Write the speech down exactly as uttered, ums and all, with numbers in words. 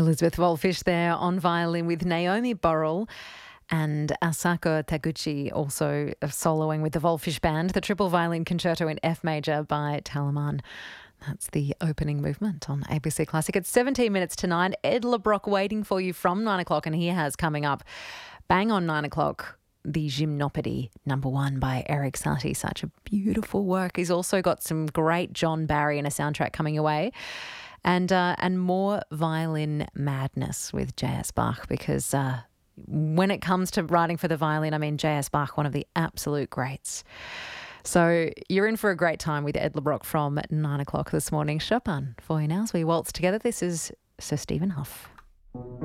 Elizabeth Wolfish there on violin with Naomi Burrell and Asako Taguchi also soloing with the Wolfish Band, the triple violin concerto in F major by Telemann. That's the opening movement on A B C Classic. It's seventeen minutes to nine. Ed LeBrock waiting for you from nine o'clock, and he has coming up bang on nine o'clock the Gymnopédie number one by Eric Satie. Such a beautiful work. He's also got some great John Barry in a soundtrack coming away. And uh, and more violin madness with J S Bach, because uh, when it comes to writing for the violin, I mean, J S Bach, one of the absolute greats. So you're in for a great time with Ed LeBrock from nine o'clock this morning. Chopin for you now as we waltz together. This is Sir Stephen Hough.